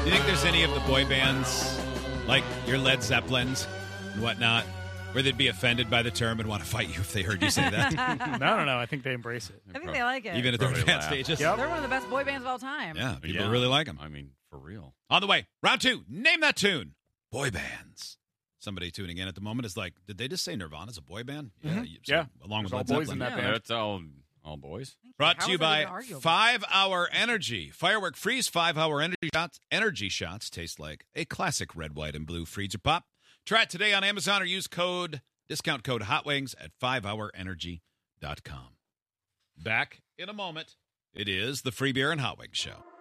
Do you think there's any of the boy bands, like your Led Zeppelins and whatnot, where they'd be offended by the term and want to fight you if they heard you say that? No. I think they embrace it. I think they like it. Even at their Probably advanced laugh. stages? Yep. They're one of the best boy bands of all time. Yeah, people really like them. I mean, for real. On the way, round 2, name that tune. Boy bands. Somebody tuning in at the moment is like, did they just say Nirvana's a boy band? Yeah. Along with There's Led all boys Zeppelin. in that Yeah. band. That's all boys. Brought How to you is that by even arguable? 5 Hour Energy. Firework Freeze 5 Hour Energy shots taste like a classic red, white, and blue freezer pop. Try it today on Amazon or use discount code HOTWINGS at 5hourenergy.com. Back in a moment. It is the Free Beer and Hot Wings Show.